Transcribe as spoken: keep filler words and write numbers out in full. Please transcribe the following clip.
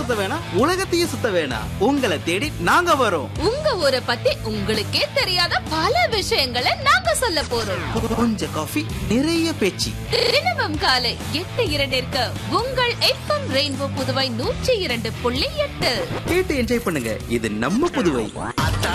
சுத்த வேணாம், உலகத்தையே சுத்த வேணாம். உங்களை தேடி நாங்க வரோம். உங்க ஊரை பத்தி உங்களுக்கே தெரியாத பல விஷயங்களை நாங்க சொல்ல போறோம். கொஞ்சம் காஃபி, நிறைய பேச்சு. தினமும் காலை எட்டு இரண்டிற்கு உங்கள் எஃப்எம் ரெயின்போ புதுவை நூற்றி இரண்டு புள்ளி எட்டு கேட்டு என்ஜாய் பண்ணுங்க. இது நம்ம புதுவை.